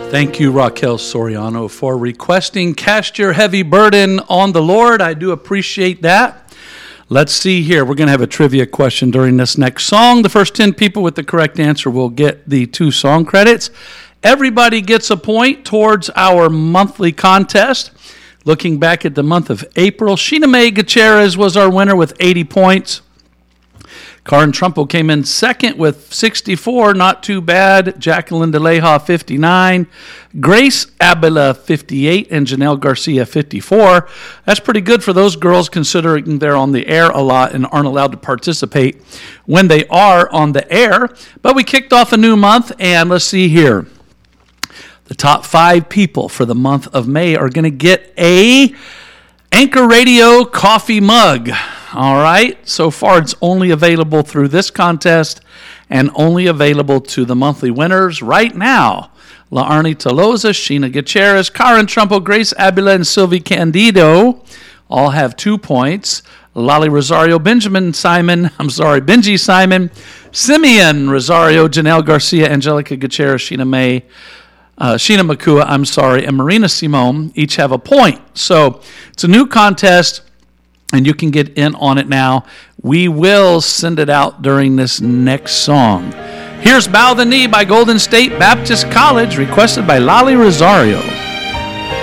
Thank you, Raquel Soriano, for requesting Cast Your Heavy Burden on the Lord. I do appreciate that. Let's see here. We're going to have a trivia question during this next song. The first 10 people with the correct answer will get the 2 song credits. Everybody gets a point towards our monthly contest. Looking back at the month of April, Sheena Mae Gutierrez was our winner with 80 points. Karen Trumpo came in second with 64, not too bad. Jacqueline DeLeja, 59. Grace Abela, 58. And Janelle Garcia, 54. That's pretty good for those girls considering they're on the air a lot and aren't allowed to participate when they are on the air. But we kicked off a new month, and let's see here. The top 5 people for the month of May are going to get a Anchor Radio coffee mug. All right, so far it's only available through this contest and only available to the monthly winners right now. Laarni Tolosa, Sheena Gutierrez, Karen Trumpo, Grace Abila, and Sylvie Candido all have 2 points. Lali Rosario, Benji Simon, Simeon Rosario, Janelle Garcia, Angelica Gutierrez, Sheena Makua, and Marina Simone each have a point. So it's a new contest, and you can get in on it now. We will send it out during this next song. Here's Bow the Knee by Golden State Baptist College, requested by Lali Rosario.